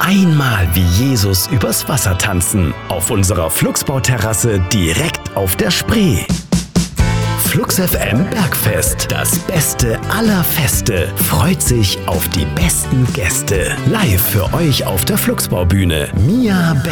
einmal wie Jesus übers Wasser tanzen. Auf unserer Flugsbau-Terrasse direkt auf der Spree. Flux FM Bergfest, das Beste aller Feste, freut sich auf die besten Gäste. Live für euch auf der Flugsbaubühne Mia